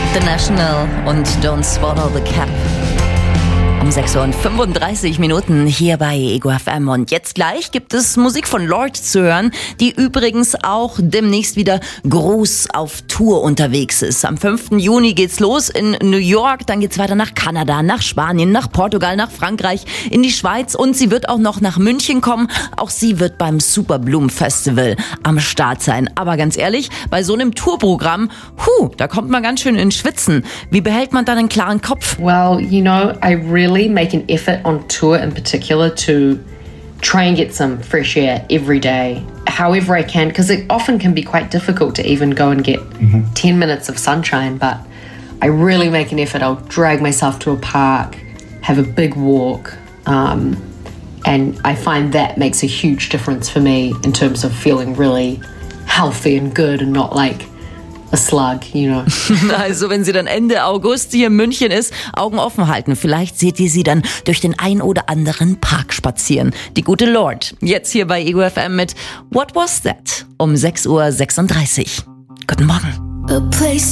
The National und Don't Swallow the Cap. Um 6:35 hier bei Ego FM. Und jetzt gleich gibt es Musik von Lorde zu hören, die übrigens auch demnächst wieder groß auf Tour unterwegs ist. Am 5. Juni geht's los in New York, dann geht's weiter nach Kanada, nach Spanien, nach Portugal, nach Frankreich, in die Schweiz und sie wird auch noch nach München kommen. Auch sie wird beim Superbloom Festival am Start sein. Aber ganz ehrlich, bei so einem Tourprogramm, da kommt man ganz schön ins Schwitzen. Wie behält man dann einen klaren Kopf? Well, you know, I really make an effort on tour in particular to try and get some fresh air every day, however I can, because it often can be quite difficult to even go and get 10 minutes of sunshine, but I really make an effort. I'll drag myself to a park, have a big walk, and I find that makes a huge difference for me in terms of feeling really healthy and good and not like a slug, you know. Also wenn sie dann Ende August hier in München ist, Augen offen halten. Vielleicht seht ihr sie dann durch den ein oder anderen Park spazieren. Die gute Lorde. Jetzt hier bei Ego FM mit What Was That? Um 6:36 Guten Morgen.